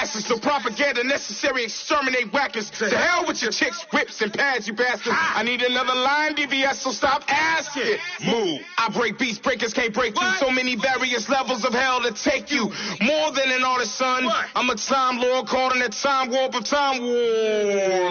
masses. So propaganda necessary, exterminate whackers. To hell with your chicks, whips, and pads, you bastards. I need another line, DVS, so stop asking. Move. I break beats, breakers can't break through. So many various levels of hell to take you. More than an artist, son. I'm a time lord caught in a time warp of time war.